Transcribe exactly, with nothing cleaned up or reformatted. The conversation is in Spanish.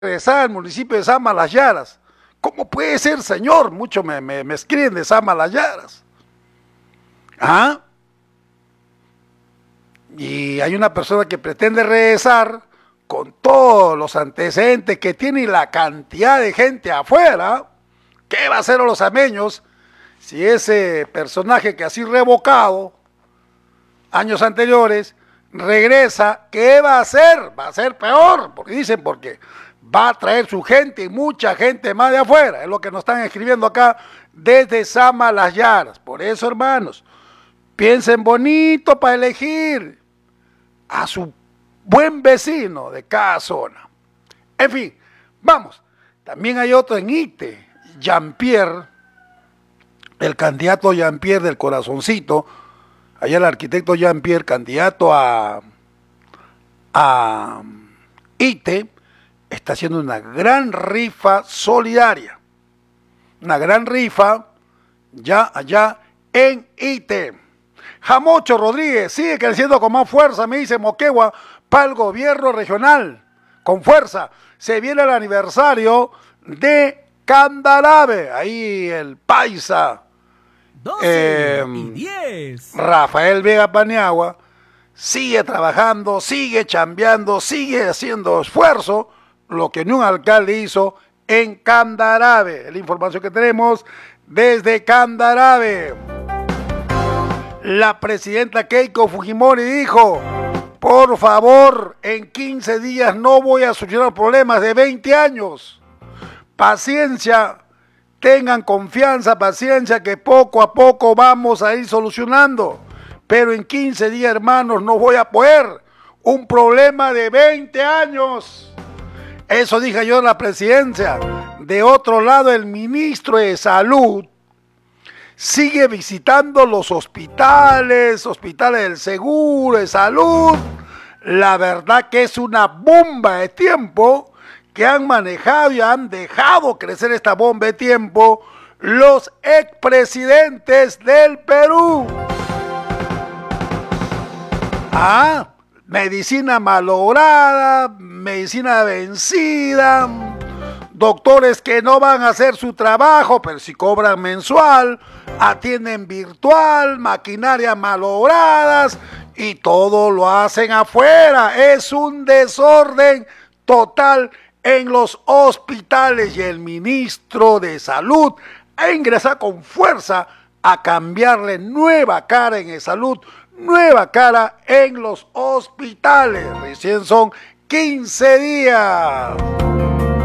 regresar al municipio de Sama Las Llaras. ¿Cómo puede ser, señor? Muchos me, me, me escriben de Sama Las Llaras. ¿Ah? Y hay una persona que pretende regresar con todos los antecedentes que tiene y la cantidad de gente afuera. ¿Qué va a hacer a los ameños si ese personaje que ha sido revocado años anteriores regresa? ¿Qué va a hacer? Va a ser peor, porque dicen porque va a traer su gente y mucha gente más de afuera. Es lo que nos están escribiendo acá desde Sama Las Llaras. Por eso, hermanos, piensen bonito para elegir a su buen vecino de cada zona. En fin, vamos. También hay otro en Ite, Jean-Pierre, el candidato Jean-Pierre del corazoncito, allá el arquitecto Jean-Pierre, candidato a, a Ite, está haciendo una gran rifa solidaria. Una gran rifa ya allá en Ite. Jamocho Rodríguez sigue creciendo con más fuerza, me dice Moquegua, para el gobierno regional. Con fuerza. Se viene el aniversario de Candarave. Ahí el paisa. doce eh, y diez. Rafael Vega Paniagua sigue trabajando, sigue chambeando, sigue haciendo esfuerzo, lo que ni un alcalde hizo en Candarave. Es la información que tenemos desde Candarave. La presidenta Keiko Fujimori dijo: por favor, en quince días no voy a solucionar problemas de veinte años. Paciencia, tengan confianza, paciencia, que poco a poco vamos a ir solucionando. Pero en quince días, hermanos, no voy a poder. Un problema de veinte años. Eso dije yo en la presidencia. De otro lado, el ministro de Salud sigue visitando los hospitales, hospitales del Seguro de Salud. La verdad que es una bomba de tiempo que han manejado y han dejado crecer esta bomba de tiempo los expresidentes del Perú. Ah, medicina malograda, medicina vencida, doctores que no van a hacer su trabajo, pero si cobran mensual, atienden virtual, maquinarias malogradas y todo lo hacen afuera. Es un desorden total en los hospitales y el ministro de Salud ingresa con fuerza a cambiarle nueva cara en el salud, nueva cara en los hospitales. Recién son quince días.